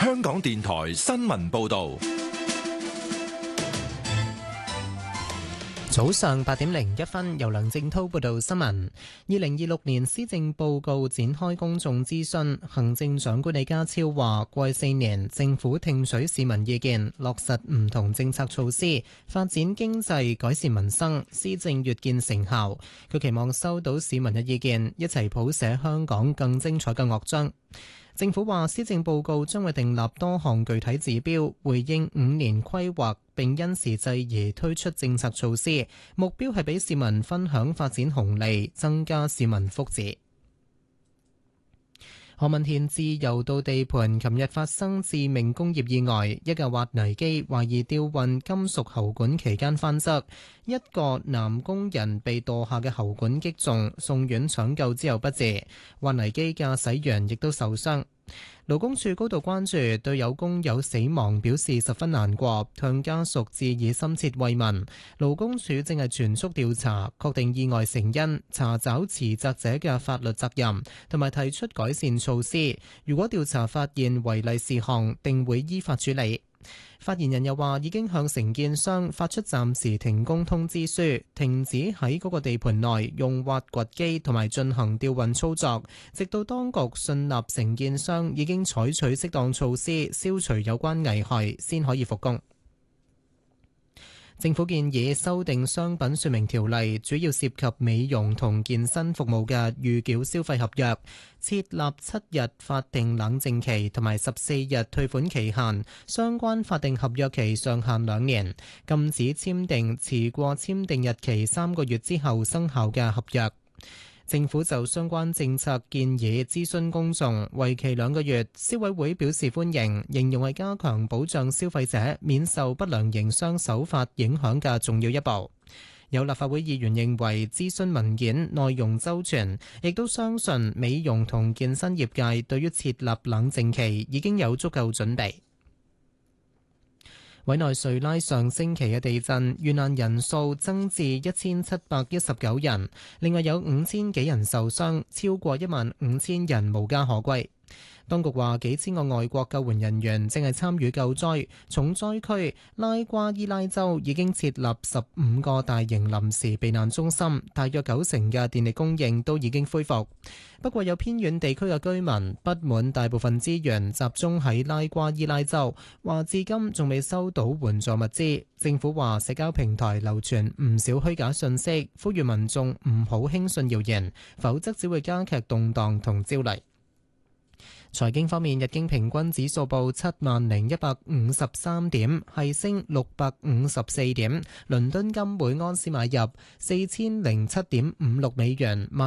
香港電台新聞報道。 早上8:01，由梁正濤報道新聞。2026年施政報告展開公眾諮詢，行政長官李家超話：過去4年，政府聽取市民意見，落實唔同政策措施，發展經濟，改善民生，施政越見成效。佢期望收到市民嘅意見，一齊譜寫香港更精彩嘅樂章。政府話，施政報告將會訂立多項具體指標，回應5年規劃，並因時制宜推出政策措施，目標係俾市民分享發展紅利，增加市民福祉。何文田自由道地盤琴日發生致命工業意外，一架挖泥機懷疑吊運金屬喉管期間翻側，一個男工人被墮下嘅喉管擊中，送院搶救之後不治，挖泥機駕駛員亦都受傷。勞工處高度關注，對有工友死亡表示十分難過，向家屬致以深切慰問。勞工處正係全速調查，確定意外成因，查找持責者嘅法律責任，同埋提出改善措施。如果調查發現違例事項，定會依法處理。發言人又話，已經向承建商發出暫時停工通知書，停止喺嗰個地盤內用挖掘機同埋進行吊運操作，直到當局信納承建商已經採取適當措施消除有關危害，先可以復工。政府建議修訂商品說明條例，主要涉及美容同健身服務嘅預繳消費合約，設立7日法定冷靜期同埋14日退款期限，相關法定合約期上限2年，禁止簽訂遲過簽訂日期3個月之後生效嘅合約。政府就相關政策建議諮詢公眾，為期2個月。消委會表示歡迎，形容係加強保障消費者免受不良營商手法影響嘅重要一步。有立法會議員認為諮詢文件內容周全，亦都相信美容同健身業界對於設立冷靜期已經有足夠準備。委內瑞拉上星期嘅地震遇難人數增至1719人，另外有5000幾人受傷，超過15000人無家可歸。當局話，幾千個外國救援人員正係參與救災。重災區拉瓜伊拉州已經設立15個大型臨時避難中心，大約90%嘅電力供應都已經恢復。不過有偏遠地區嘅居民不滿大部分資源集中喺拉瓜伊拉州，話至今仲未收到援助物資。政府話社交平台流傳唔少虛假信息，呼籲民眾唔好輕信謠言，否則只會加劇動盪同焦慮。財經方面，日經平均指數報70,153點，係升654點。倫敦金每安士買入4007.56美元。